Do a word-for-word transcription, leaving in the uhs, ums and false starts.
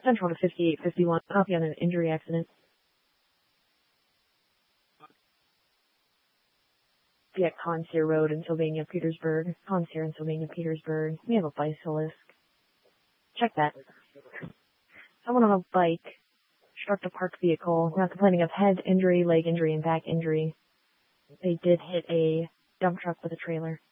Central to fifty-eight fifty-one. Copy on an injury accident. Be at Consier Road in Sylvania, Petersburg. Consier in Sylvania, Petersburg. We have a bicyclist. Check that. Someone on a bike struck a parked vehicle. Not complaining of head injury, leg injury, and back injury. They did hit a dump truck with a trailer.